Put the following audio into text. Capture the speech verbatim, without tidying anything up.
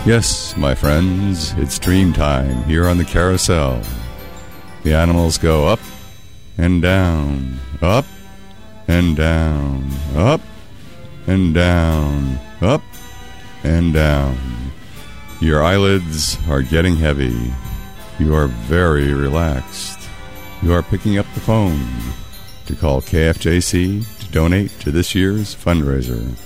Yes, my friends, it's dream time here on the carousel. The animals go up and down, up and down, up and down, up and down. Your eyelids are getting heavy. You are very relaxed. You are picking up the phone to call K F J C to donate to this year's fundraiser.